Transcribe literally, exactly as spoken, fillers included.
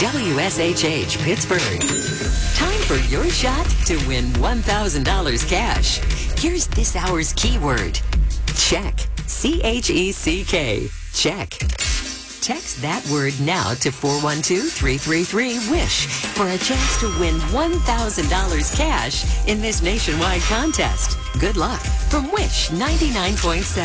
W S H H Pittsburgh. Time for your shot to win one thousand dollars cash. Here's this hour's keyword. Check. C H E C K. Check. Text that word now to four one two, three three three, WISH for a chance to win one thousand dollars cash in this nationwide contest. Good luck from Wish ninety-nine point seven.